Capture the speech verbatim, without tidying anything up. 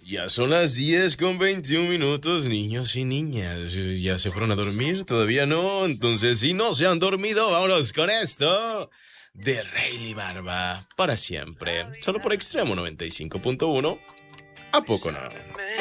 Ya son las diez con veintiún minutos, niños y niñas. ¿Ya se fueron a dormir? ¿Todavía no? Entonces, si no se han dormido, vámonos con esto. De Rayleigh Barba, para siempre. Solo por Extremo noventa y cinco punto uno. ¿A poco no?